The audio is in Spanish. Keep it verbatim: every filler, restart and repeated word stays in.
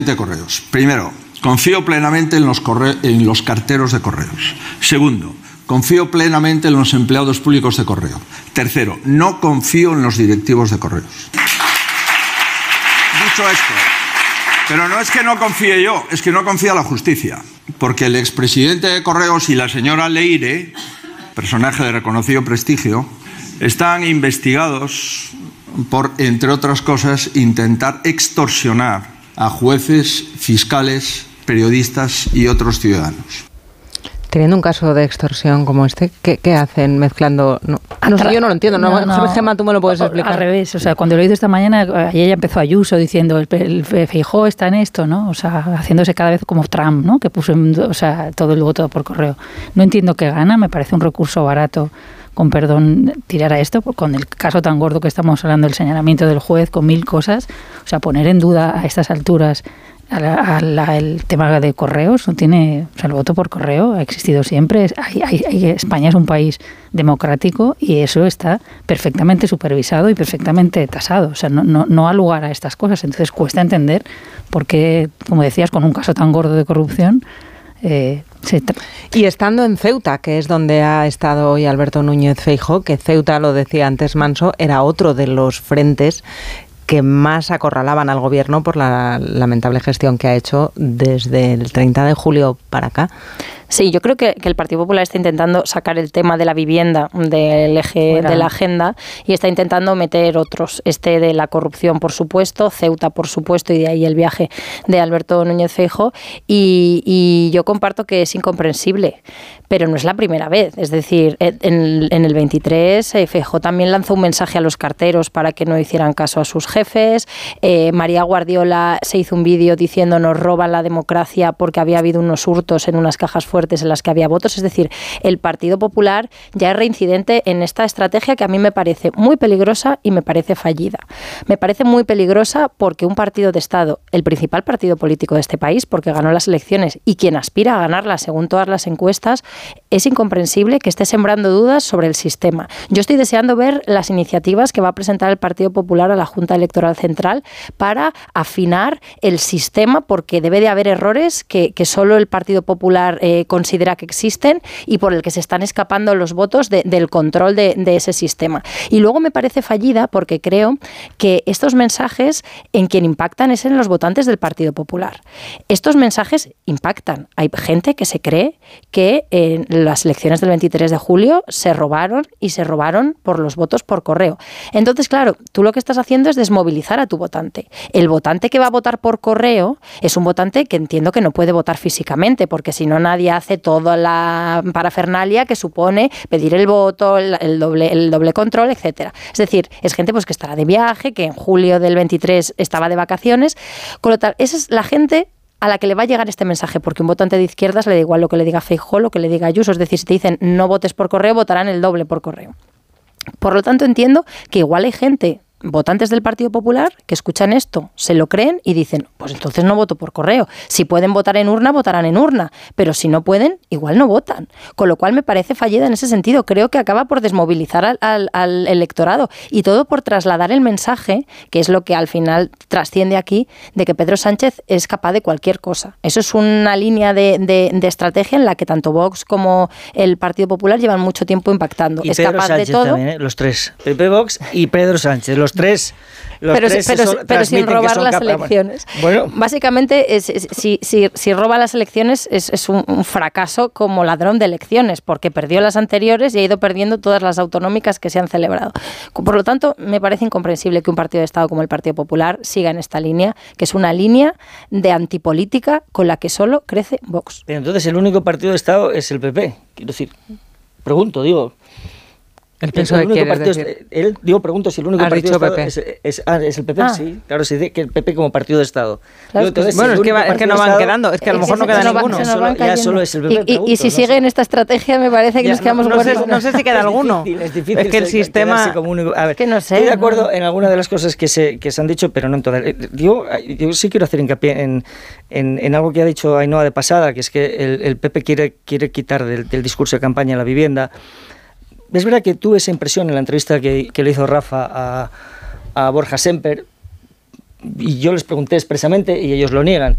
de correos. Primero, confío plenamente en los, corre en los carteros de correos. Segundo, confío plenamente en los empleados públicos de correo. Tercero, no confío en los directivos de correos. Dicho esto, pero no es que no confíe yo, es que no confía la justicia. Porque el expresidente de Correos y la señora Leire, personaje de reconocido prestigio, están investigados por, entre otras cosas, intentar extorsionar a jueces, fiscales, periodistas y otros ciudadanos. Teniendo un caso de extorsión como este, ¿qué, qué hacen mezclando? No, no sé, yo no lo entiendo. No, no, Gemma, tú me lo puedes explicar. Al revés, o sea, cuando lo he oído esta mañana, ayer ya empezó Ayuso diciendo, el, el Feijóo está en esto, ¿no? O sea, haciéndose cada vez como Trump, ¿no? Que puso, en, o sea, todo el voto por correo. No entiendo qué gana, me parece un recurso barato, con perdón, tirar a esto, con el caso tan gordo que estamos hablando, el señalamiento del juez, con mil cosas. O sea, poner en duda a estas alturas a la, a la, el tema de correos, no tiene, o sea, el voto por correo ha existido siempre. Hay, hay, hay, España es un país democrático y eso está perfectamente supervisado y perfectamente tasado. O sea, no, no, no ha lugar a estas cosas. Entonces cuesta entender por qué, como decías, con un caso tan gordo de corrupción, Eh, sí. Y estando en Ceuta, que es donde ha estado hoy Alberto Núñez Feijóo, que Ceuta, lo decía antes Manso, era otro de los frentes que más acorralaban al gobierno por la lamentable gestión que ha hecho desde el treinta de julio para acá. Sí, yo creo que, que el Partido Popular está intentando sacar el tema de la vivienda del eje Fuera. de la agenda y está intentando meter otros. Este de la corrupción, por supuesto, Ceuta, por supuesto, y de ahí el viaje de Alberto Núñez Feijóo. Y, y yo comparto que es incomprensible, pero no es la primera vez. Es decir, en, en el veintitrés, eh, Feijóo también lanzó un mensaje a los carteros para que no hicieran caso a sus jefes. Eh, María Guardiola se hizo un vídeo diciendo nos roban la democracia porque había habido unos hurtos en unas cajas fuertes en las que había votos. Es decir, el Partido Popular ya es reincidente en esta estrategia que a mí me parece muy peligrosa y me parece fallida. Me parece muy peligrosa porque un partido de Estado, el principal partido político de este país, porque ganó las elecciones y quien aspira a ganarlas según todas las encuestas, es incomprensible que esté sembrando dudas sobre el sistema. Yo estoy deseando ver las iniciativas que va a presentar el Partido Popular a la Junta Electoral Central para afinar el sistema, porque debe de haber errores que, que solo el Partido Popular eh, considera que existen y por el que se están escapando los votos de, del control de, de ese sistema. Y luego me parece fallida porque creo que estos mensajes en quien impactan es en los votantes del Partido Popular. Estos mensajes impactan. Hay gente que se cree que en las elecciones del veintitrés de julio se robaron y se robaron por los votos por correo. Entonces, claro, tú lo que estás haciendo es desmovilizar a tu votante. El votante que va a votar por correo es un votante que entiendo que no puede votar físicamente, porque si no nadie hace toda la parafernalia que supone pedir el voto, el, el, doble, el doble control, etcétera. Es decir, es gente pues que estará de viaje, que en julio del veintitrés estaba de vacaciones. Con lo tal, esa es la gente a la que le va a llegar este mensaje, porque un votante de izquierdas le da igual lo que le diga Feijóo, lo que le diga Ayuso. Es decir, si te dicen no votes por correo, votarán el doble por correo. Por lo tanto, entiendo que igual hay gente, votantes del Partido Popular, que escuchan esto, se lo creen y dicen, pues entonces no voto por correo. Si pueden votar en urna, votarán en urna, pero si no pueden, igual no votan. Con lo cual me parece fallida en ese sentido. Creo que acaba por desmovilizar al, al, al electorado y todo por trasladar el mensaje, que es lo que al final trasciende aquí, de que Pedro Sánchez es capaz de cualquier cosa. Eso es una línea de, de, de estrategia en la que tanto Vox como el Partido Popular llevan mucho tiempo impactando. Y es Pedro capaz Sánchez de todo. También, ¿eh? Los tres, P P, Vox y Pedro Sánchez, los tres. Los pero tres pero, son, pero sin robar las capa- elecciones. Bueno. Básicamente, es, es, si, si, si roba las elecciones es, es un, un fracaso como ladrón de elecciones, porque perdió las anteriores y ha ido perdiendo todas las autonómicas que se han celebrado. Por lo tanto, me parece incomprensible que un partido de Estado como el Partido Popular siga en esta línea, que es una línea de antipolítica con la que solo crece Vox. Pero entonces el único partido de Estado es el P P. Quiero decir, pregunto, digo... El peso el único quieres partido decir. es, él, digo, pregunto si el único Has partido dicho de Estado P P. es, es, ah, es el P P, Ah. sí. Claro, se dice que el P P como partido de Estado. Claro, Digo, entonces, bueno, si es el que, único va, es que no partido van de Estado- quedando, es que a lo Es que mejor no se- queda se nos va- ninguno. se nos Solo- van ya cayendo. solo es el P P, Y, y- pregunto, y si no sé. siguen esta estrategia, me parece que Ya, nos quedamos no, no sé, huérfanos. no sé si queda Es alguno. difícil, es difícil Es que el se- sistema- quedarse como único. A ver, que no sé, estoy de acuerdo ¿no? en alguna de las cosas que se, que se han dicho, pero no en todas. Eh, Yo, yo sí quiero hacer hincapié en, en, en algo que ha dicho Ainhoa de pasada, que es que el, el P P quiere, quiere quitar del, del discurso de campaña la vivienda. Es verdad que tuve esa impresión en la entrevista que, que le hizo Rafa a, a Borja Semper, y yo les pregunté expresamente y ellos lo niegan.